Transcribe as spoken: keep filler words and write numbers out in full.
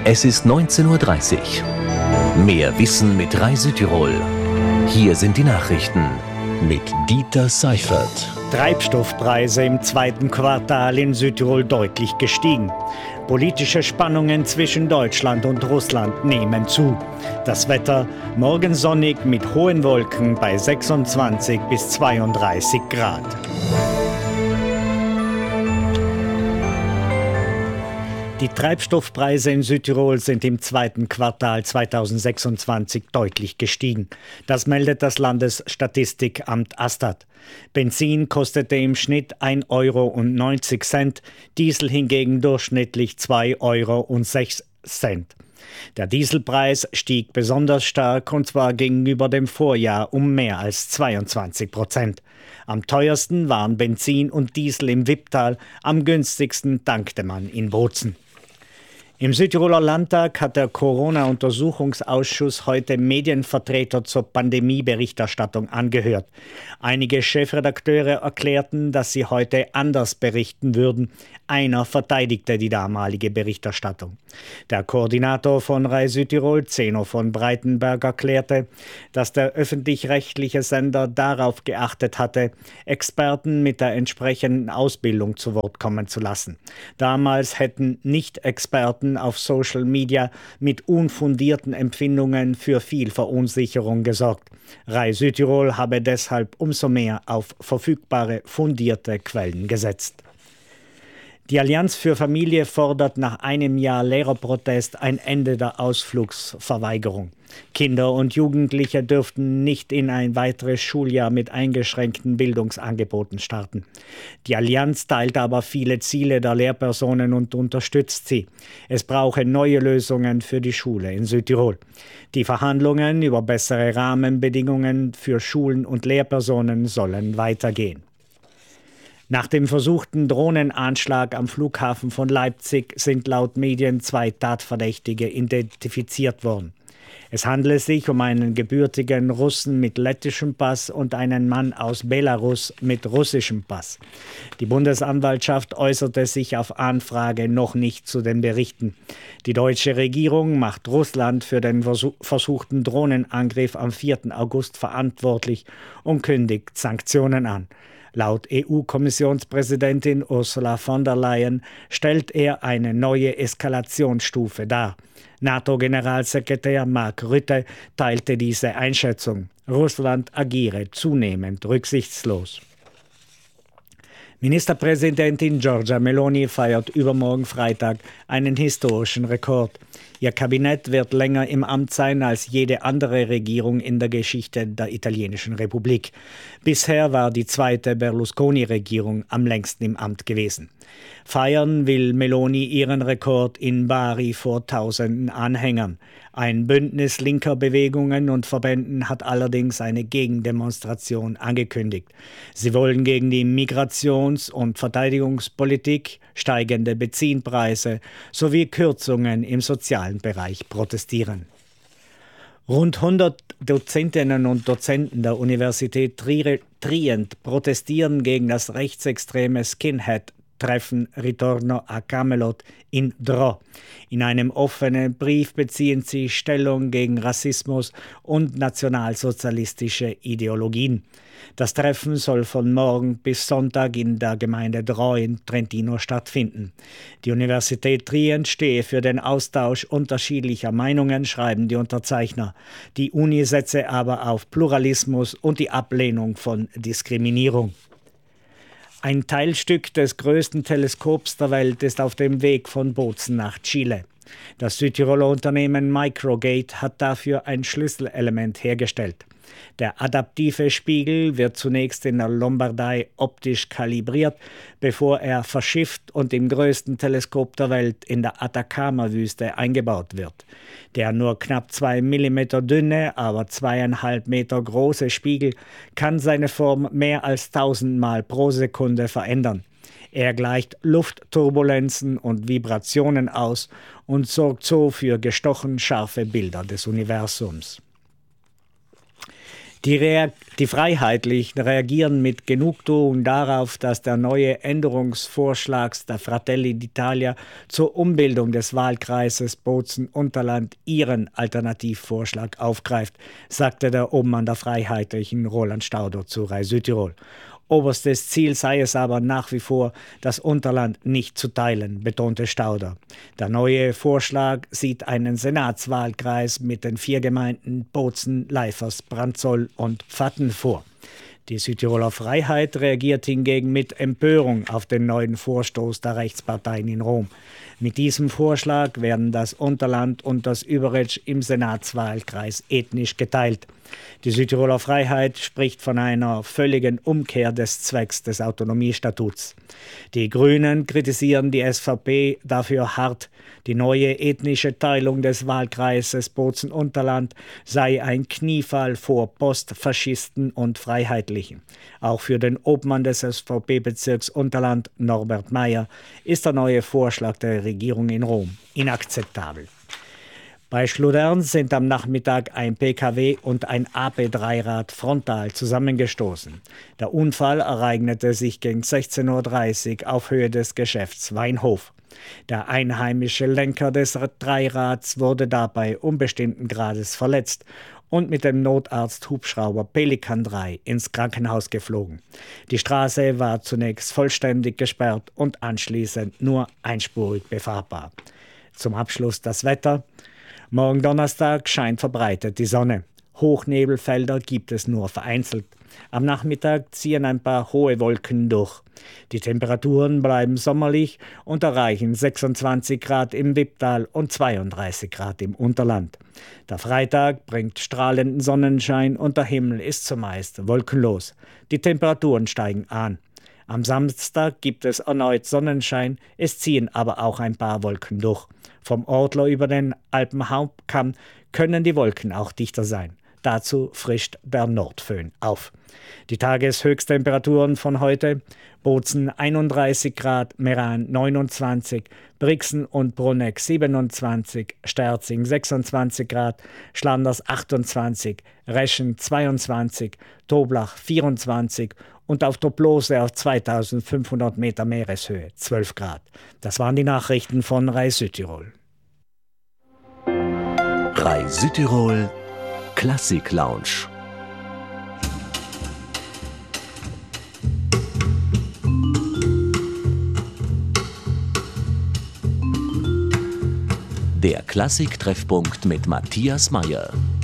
Es ist neunzehn Uhr dreißig. Mehr Wissen mit Rai Südtirol. Hier sind die Nachrichten mit Dieter Seifert. Treibstoffpreise im zweiten Quartal in Südtirol deutlich gestiegen. Politische Spannungen zwischen Deutschland und Russland nehmen zu. Das Wetter morgen sonnig mit hohen Wolken bei sechsundzwanzig bis zweiunddreißig Grad. Die Treibstoffpreise in Südtirol sind im zweiten Quartal zweitausendsechsundzwanzig deutlich gestiegen. Das meldet das Landesstatistikamt Astat. Benzin kostete im Schnitt ein Euro neunzig, Diesel hingegen durchschnittlich zwei Euro sechs. Der Dieselpreis stieg besonders stark, und zwar gegenüber dem Vorjahr um mehr als zweiundzwanzig Prozent. Am teuersten waren Benzin und Diesel im Wipptal, am günstigsten tankte man in Bozen. Im Südtiroler Landtag hat der Corona-Untersuchungsausschuss heute Medienvertreter zur Pandemieberichterstattung angehört. Einige Chefredakteure erklärten, dass sie heute anders berichten würden. Einer verteidigte die damalige Berichterstattung. Der Koordinator von Rai Südtirol, Zeno von Breitenberg, erklärte, dass der öffentlich-rechtliche Sender darauf geachtet hatte, Experten mit der entsprechenden Ausbildung zu Wort kommen zu lassen. Damals hätten Nicht-Experten auf Social Media mit unfundierten Empfindungen für viel Verunsicherung gesorgt. Rai Südtirol habe deshalb umso mehr auf verfügbare, fundierte Quellen gesetzt. Die Allianz für Familie fordert nach einem Jahr Lehrerprotest ein Ende der Ausflugsverweigerung. Kinder und Jugendliche dürften nicht in ein weiteres Schuljahr mit eingeschränkten Bildungsangeboten starten. Die Allianz teilt aber viele Ziele der Lehrpersonen und unterstützt sie. Es brauche neue Lösungen für die Schule in Südtirol. Die Verhandlungen über bessere Rahmenbedingungen für Schulen und Lehrpersonen sollen weitergehen. Nach dem versuchten Drohnenanschlag am Flughafen von Leipzig sind laut Medien zwei Tatverdächtige identifiziert worden. Es handele sich um einen gebürtigen Russen mit lettischem Pass und einen Mann aus Belarus mit russischem Pass. Die Bundesanwaltschaft äußerte sich auf Anfrage noch nicht zu den Berichten. Die deutsche Regierung macht Russland für den versuchten Drohnenangriff am vierten August verantwortlich und kündigt Sanktionen an. Laut E U-Kommissionspräsidentin Ursula von der Leyen stellt er eine neue Eskalationsstufe dar. NATO-Generalsekretär Mark Rutte teilte diese Einschätzung. Russland agiere zunehmend rücksichtslos. Ministerpräsidentin Giorgia Meloni feiert übermorgen Freitag einen historischen Rekord. Ihr Kabinett wird länger im Amt sein als jede andere Regierung in der Geschichte der italienischen Republik. Bisher war die zweite Berlusconi-Regierung am längsten im Amt gewesen. Feiern will Meloni ihren Rekord in Bari vor tausenden Anhängern. Ein Bündnis linker Bewegungen und Verbänden hat allerdings eine Gegendemonstration angekündigt. Sie wollen gegen die Migrations- und Verteidigungspolitik, steigende Benzinpreise sowie Kürzungen im sozialen Bereich protestieren. Rund hundert Dozentinnen und Dozenten der Universität Trient protestieren gegen das rechtsextreme Skinhead Treffen Ritorno a Camelot in Dro. In einem offenen Brief beziehen sie Stellung gegen Rassismus und nationalsozialistische Ideologien. Das Treffen soll von morgen bis Sonntag in der Gemeinde Dro in Trentino stattfinden. Die Universität Trient stehe für den Austausch unterschiedlicher Meinungen, schreiben die Unterzeichner. Die Uni setze aber auf Pluralismus und die Ablehnung von Diskriminierung. Ein Teilstück des größten Teleskops der Welt ist auf dem Weg von Bozen nach Chile. Das Südtiroler Unternehmen Microgate hat dafür ein Schlüsselelement hergestellt. Der adaptive Spiegel wird zunächst in der Lombardei optisch kalibriert, bevor er verschifft und im größten Teleskop der Welt in der Atacama-Wüste eingebaut wird. Der nur knapp zwei Millimeter dünne, aber zweieinhalb Meter große Spiegel kann seine Form mehr als tausendmal pro Sekunde verändern. Er gleicht Luftturbulenzen und Vibrationen aus und sorgt so für gestochen scharfe Bilder des Universums. Die, Reak- die Freiheitlichen reagieren mit Genugtuung darauf, dass der neue Änderungsvorschlag der Fratelli d'Italia zur Umbildung des Wahlkreises Bozen-Unterland ihren Alternativvorschlag aufgreift, sagte der Obmann der Freiheitlichen Roland Stauder zu Rai Südtirol. Oberstes Ziel sei es aber nach wie vor, das Unterland nicht zu teilen, betonte Stauder. Der neue Vorschlag sieht einen Senatswahlkreis mit den vier Gemeinden Bozen, Leifers, Brandzoll und Pfatten vor. Die Südtiroler Freiheit reagiert hingegen mit Empörung auf den neuen Vorstoß der Rechtsparteien in Rom. Mit diesem Vorschlag werden das Unterland und das Überetsch im Senatswahlkreis ethnisch geteilt. Die Südtiroler Freiheit spricht von einer völligen Umkehr des Zwecks des Autonomiestatuts. Die Grünen kritisieren die S V P dafür hart. Die neue ethnische Teilung des Wahlkreises Bozen-Unterland sei ein Kniefall vor Postfaschisten und Freiheitlichen. Auch für den Obmann des S V P-Bezirks Unterland, Norbert Meyer, ist der neue Vorschlag der Regierung in Rom inakzeptabel. Bei Schludern sind am Nachmittag ein P K W und ein A P drei Rad frontal zusammengestoßen. Der Unfall ereignete sich gegen sechzehn Uhr dreißig auf Höhe des Geschäfts Weinhof. Der einheimische Lenker des Dreirads wurde dabei unbestimmten Grades verletzt und mit dem Notarzt-Hubschrauber Pelikan drei ins Krankenhaus geflogen. Die Straße war zunächst vollständig gesperrt und anschließend nur einspurig befahrbar. Zum Abschluss das Wetter. Morgen Donnerstag scheint verbreitet die Sonne. Hochnebelfelder gibt es nur vereinzelt. Am Nachmittag ziehen ein paar hohe Wolken durch. Die Temperaturen bleiben sommerlich und erreichen sechsundzwanzig Grad im Wipptal und zweiunddreißig Grad im Unterland. Der Freitag bringt strahlenden Sonnenschein und der Himmel ist zumeist wolkenlos. Die Temperaturen steigen an. Am Samstag gibt es erneut Sonnenschein, es ziehen aber auch ein paar Wolken durch. Vom Ortler über den Alpenhauptkamm können die Wolken auch dichter sein. Dazu frischt der Nordföhn auf. Die Tageshöchsttemperaturen von heute: Bozen einunddreißig Grad, Meran neunundzwanzig, Brixen und Bruneck siebenundzwanzig, Sterzing sechsundzwanzig Grad, Schlanders achtundzwanzig, Reschen zweiundzwanzig, Toblach vierundzwanzig und auf der Blose auf zweitausendfünfhundert Meter Meereshöhe zwölf Grad. Das waren die Nachrichten von Rai Südtirol. Rai Südtirol Klassik Lounge. Der Klassik-Treffpunkt mit Matthias Meyer.